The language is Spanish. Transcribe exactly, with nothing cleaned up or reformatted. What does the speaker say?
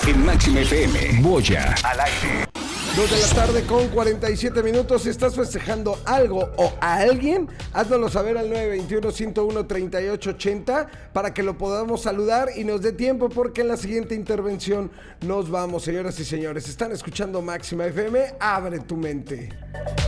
En Máxima F M, Boya al aire. dos de la tarde con cuarenta y siete minutos. Si estás festejando algo o a alguien, háznoslo saber al nueve dos uno, uno cero uno, tres ocho ocho cero para que lo podamos saludar y nos dé tiempo, porque en la siguiente intervención nos vamos. Señoras y señores, están escuchando Máxima F M. Abre tu mente.